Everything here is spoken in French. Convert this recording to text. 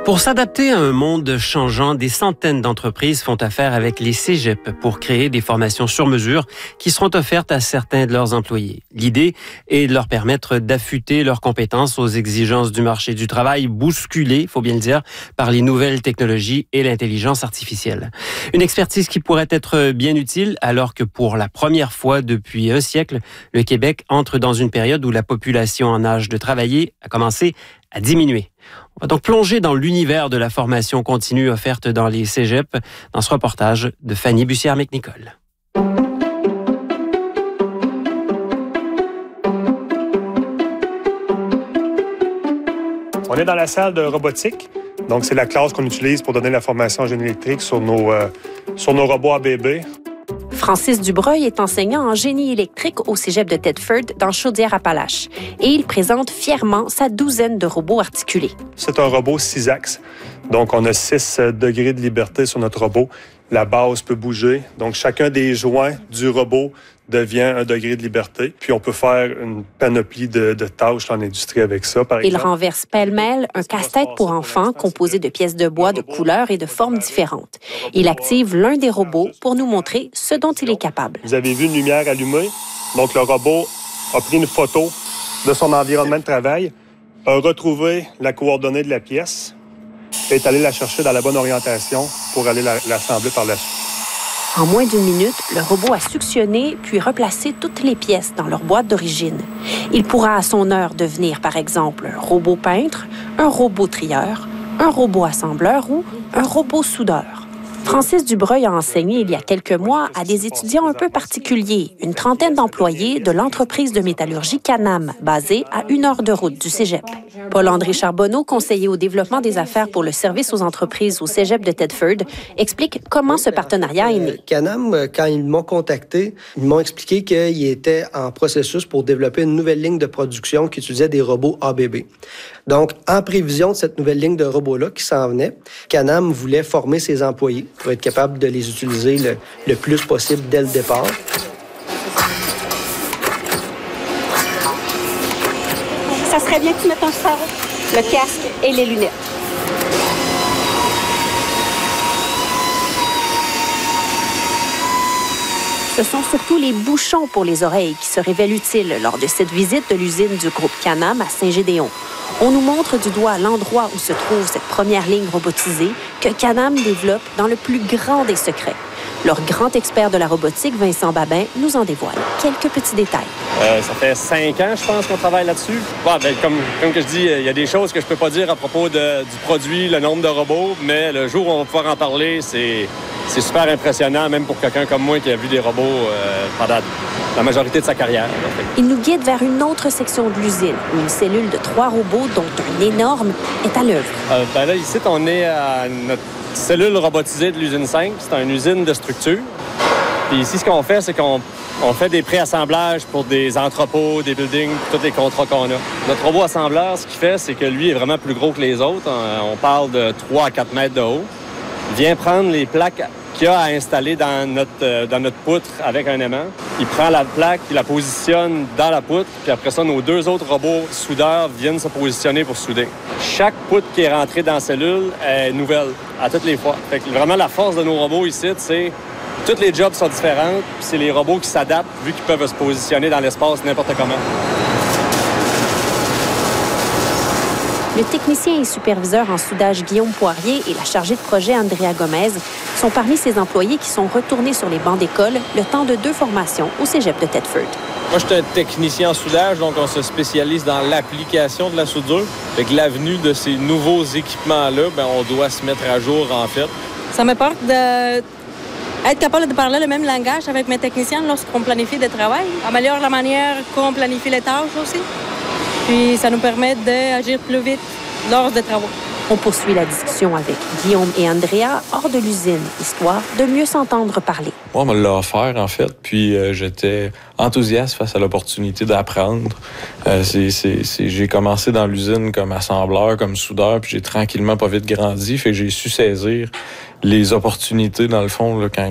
Pour s'adapter à un monde changeant, des centaines d'entreprises font affaire avec les cégeps pour créer des formations sur mesure qui seront offertes à certains de leurs employés. L'idée est de leur permettre d'affûter leurs compétences aux exigences du marché du travail, bousculées, il faut bien le dire, par les nouvelles technologies et l'intelligence artificielle. Une expertise qui pourrait être bien utile alors que pour la première fois depuis un siècle, le Québec entre dans une période où la population en âge de travailler a commencé à diminuer. On va donc plonger dans l'univers de la formation continue offerte dans les cégeps dans ce reportage de Fanny Bussière-McNicol. On est dans la salle de robotique. Donc, c'est la classe qu'on utilise pour donner la formation en génie électrique sur nos robots ABB. Francis Dubreuil est enseignant en génie électrique au cégep de Thetford dans Chaudière-Appalaches et il présente fièrement sa douzaine de robots articulés. C'est un robot 6 axes. Donc, on a 6 degrés de liberté sur notre robot. La base peut bouger. Donc, chacun des joints du robot devient un degré de liberté. Puis, on peut faire une panoplie de tâches en industrie avec ça. Par exemple, il renverse pêle-mêle un casse-tête pour enfants composé de pièces de bois de couleurs et de formes différentes. Il active l'un des robots pour nous montrer ce dont il est capable. Vous avez vu une lumière allumée. Donc, le robot a pris une photo de son environnement de travail, a retrouvé la coordonnée de la pièce et est allé la chercher dans la bonne orientation pour aller l'assembler par la suite. En moins d'une minute, le robot a suctionné puis replacé toutes les pièces dans leur boîte d'origine. Il pourra à son heure devenir, par exemple, un robot peintre, un robot trieur, un robot assembleur ou un robot soudeur. Francis Dubreuil a enseigné il y a quelques mois à des étudiants un peu particuliers, une trentaine d'employés de l'entreprise de métallurgie Canam, basée à 1 heure de route du cégep. Paul-André Charbonneau, conseiller au développement des affaires pour le service aux entreprises au cégep de Thetford, explique comment ce partenariat est né. Canam, quand ils m'ont contacté, ils m'ont expliqué qu'ils étaient en processus pour développer une nouvelle ligne de production qui utilisait des robots ABB. Donc, en prévision de cette nouvelle ligne de robots-là qui s'en venait, Canam voulait former ses employés pour être capable de les utiliser le plus possible dès le départ. Ça serait bien que tu mettes un sarrau, le casque et les lunettes. Ce sont surtout les bouchons pour les oreilles qui se révèlent utiles lors de cette visite de l'usine du groupe Canam à Saint-Gédéon. On nous montre du doigt l'endroit où se trouve cette première ligne robotisée que Canam développe dans le plus grand des secrets. Leur grand expert de la robotique, Vincent Babin, nous en dévoile quelques petits détails. Ça fait 5 ans, je pense, qu'on travaille là-dessus. Comme que je dis, il y a des choses que je peux pas dire à propos du produit, le nombre de robots, mais le jour où on va pouvoir en parler, c'est super impressionnant, même pour quelqu'un comme moi qui a vu des robots pendant la majorité de sa carrière. Il nous guide vers une autre section de l'usine, où une cellule de 3 robots, dont un énorme, est à l'œuvre. Là, ici, on est à notre cellule robotisée de l'usine 5. C'est une usine de structure. Puis ici, ce qu'on fait, c'est qu'on fait des pré-assemblages pour des entrepôts, des buildings, tous les contrats qu'on a. Notre robot assembleur, ce qu'il fait, c'est que lui est vraiment plus gros que les autres. On parle de 3 à 4 mètres de haut. Il vient prendre les plaques qu'il a à installer dans notre poutre avec un aimant. Il prend la plaque, il la positionne dans la poutre, puis après ça, nos 2 autres robots soudeurs viennent se positionner pour souder. Chaque poutre qui est rentrée dans la cellule est nouvelle, à toutes les fois. Fait que vraiment, la force de nos robots ici, c'est toutes les jobs sont différents, puis c'est les robots qui s'adaptent, vu qu'ils peuvent se positionner dans l'espace n'importe comment. Le technicien et superviseur en soudage Guillaume Poirier et la chargée de projet Andrea Gomez sont parmi ces employés qui sont retournés sur les bancs d'école le temps de 2 formations au cégep de Thetford. Moi, je suis un technicien en soudage, donc on se spécialise dans l'application de la soudure. Avec l'avenue de ces nouveaux équipements-là, on doit se mettre à jour, en fait. Ça me porte d'être capable de parler le même langage avec mes techniciens lorsqu'on planifie des travaux. Améliore la manière qu'on planifie les tâches aussi. Puis ça nous permet d'agir plus vite lors des travaux. On poursuit la discussion avec Guillaume et Andrea hors de l'usine, histoire de mieux s'entendre parler. Moi, on me l'a offert, en fait, puis j'étais enthousiaste face à l'opportunité d'apprendre. J'ai commencé dans l'usine comme assembleur, comme soudeur, puis j'ai tranquillement pas vite grandi, fait que j'ai su saisir les opportunités, dans le fond, là, quand